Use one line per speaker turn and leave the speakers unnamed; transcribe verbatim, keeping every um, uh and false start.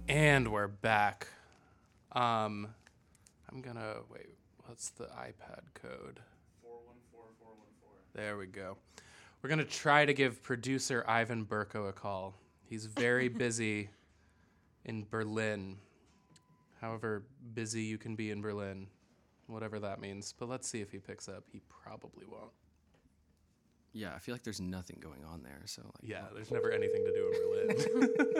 And we're back. Um, I'm gonna wait. What's the iPad code?
four one four four one four.
There we go. We're gonna try to give producer Ivan Burko a call. He's very busy in Berlin. However busy you can be in Berlin, whatever that means. But let's see if he picks up. He probably won't.
Yeah, I feel like there's nothing going on there. So like,
Yeah, there's never anything to do in Berlin.